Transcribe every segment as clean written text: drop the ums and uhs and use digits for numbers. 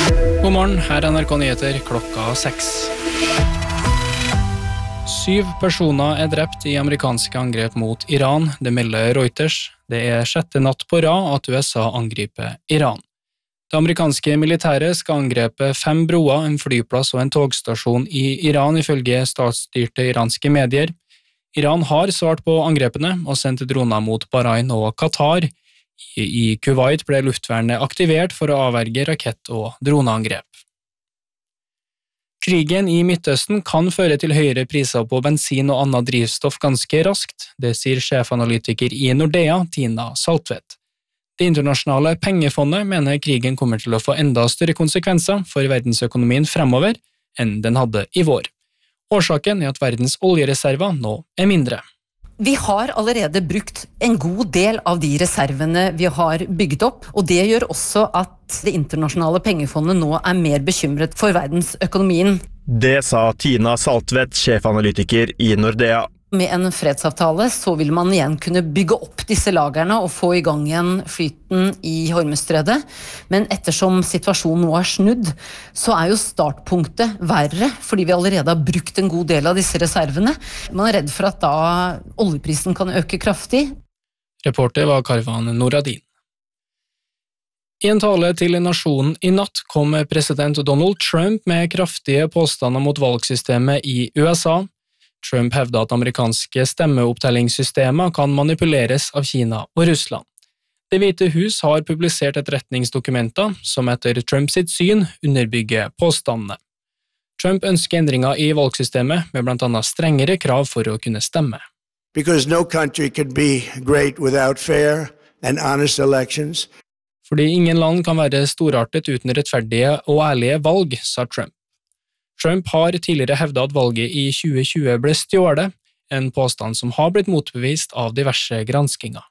God morgen, her er NRK Nyheter klokka 6. 7 personer er drept i amerikanske angrep mot Iran, det melder Reuters. Det er 6. natt på rad at USA angriper Iran. Det amerikanske militæret skal angrepe 5 broer, en flyplass og en togstasjon i Iran, ifølge statsstyrte iranske medier. Iran har svart på angrepene og sendt droner mot Bahrain og Qatar. I Kuwait ble luftvernet aktivert for å avverge rakett- og droneangrep. Krigen i Midtøsten kan føre til høyere priser på bensin og annet drivstoff ganske raskt, det sier sjefanalytiker i Nordea, Tina Saltvedt. Det internasjonale pengefondet mener krigen kommer til å få enda større konsekvenser for verdensøkonomien fremover enn den hadde i vår. Årsaken er at verdens oljereserver nå er mindre. Vi har allerede brukt en god del av de reservene vi har bygget opp, og det gjør også at det internasjonale pengefondet nå er mer bekymret for verdensøkonomien. Det sa Tina Saltvedt, sjefanalytiker i Nordea. Med en fredsavtale så vil man igjen kunne bygge opp disse lagerne og få i gang igjen flyten i Hormuzstredet. Men ettersom situasjonen nå er snudd, så er jo startpunktet verre, fordi vi allerede har brukt en god del av disse reservene. Man er redd for at da oljeprisen kan øke kraftig. Reporter var Karvan Noradin. I en tale til nasjonen i natt kom president Donald Trump med kraftige påstander mot valgsystemet i USA. Trump hevda at amerikanske stemmeopptellingssystemer kan manipuleres av Kina og Russland. Det Hvite hus har publisert etterretningsdokumenter som etter Trumps sitt syn underbygger påstandene. Trump ønsker endringer i valgsystemet med blant annet strengere krav for å kunne stemme. Because no country could be great without fair and honest elections. Fordi ingen land kan være storartet uten rettferdige og ærlige valg, sa Trump. Trump har tidligere hevdet at valget i 2020 ble stjålet, en påstand som har blitt motbevist av diverse granskinger.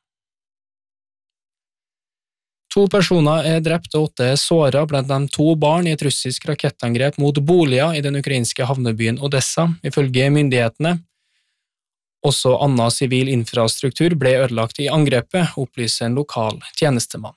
2 personer er drept og 8 er såret, blant dem 2 barn i et russisk rakettangrep mot boliger i den ukrainske havnebyen Odessa, ifølge myndighetene. Også annen sivil infrastruktur ble ødelagt i angrepet, opplyser en lokal tjenestemann.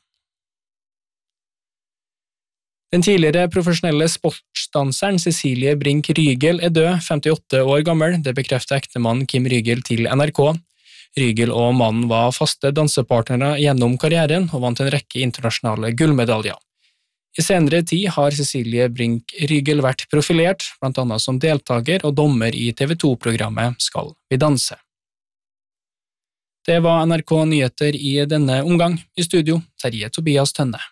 Den tidligere profesjonelle sportsdanseren Cecilie Brink Rygel er død, 58 år gammel, det bekrefter ektemannen Kim Rygel til NRK. Rygel og mannen var faste dansepartnere gjennom karrieren og vant en rekke internasjonale gullmedaljer. I senere tid har Cecilie Brink Rygel vært profilert, blant annet som deltaker og dommer i TV2-programmet Skal vi danse. Det var NRK Nyheter i denne omgang. I studio, Terje Tobias Tønne.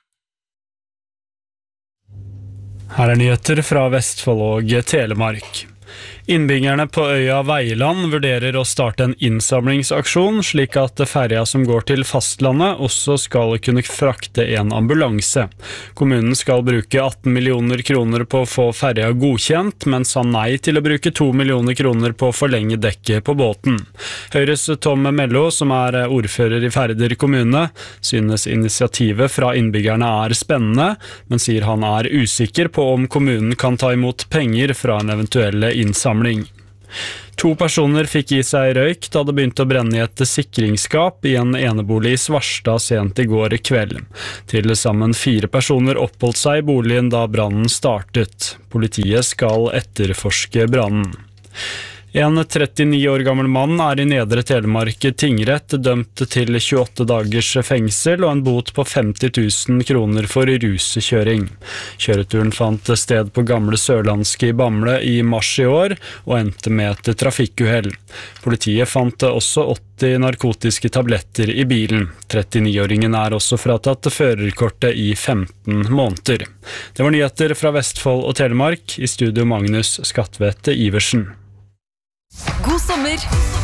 Her er nyheter fra Vestfold og Telemark. Innbyggerne på øya Veiland vurderer å starte en innsamlingsaksjon, slik at ferja som går til fastlandet også skal kunne frakte en ambulanse. Kommunen skal bruke 18 millioner kroner på å få ferja godkjent, men sa nei til å bruke 2 millioner kroner på å forlenge dekket på båten. Høyres Tom Mello, som er ordfører i Færder kommune, synes initiativet fra innbyggerne er spennende, men sier han er usikker på om kommunen kan ta imot penger fra en eventuell innsamling. 2 personer fikk i seg røyk da det begynte å brenne i et sikringsskap i en enebolig i Svarstad sent i går kveld. Til sammen 4 personer oppholdt seg i boligen da brannen startet. Politiet skal etterforske brannen. En 39 år gammel mann er i Nedre Telemark tingrett dømt til 28 dagers fengsel og en bot på 50 000 kroner for ruskjøring. Kjøreturen fant sted på Gamle Sørlandske i Bamble i mars i år og endte med et trafikkuhell. Politiet fant også 80 narkotiske tabletter i bilen. 39-åringen er også fratatt førerkortet i 15 måneder. Det var nyheter fra Vestfold og Telemark. I studio Magnus Skatvedt Iversen. God sommer!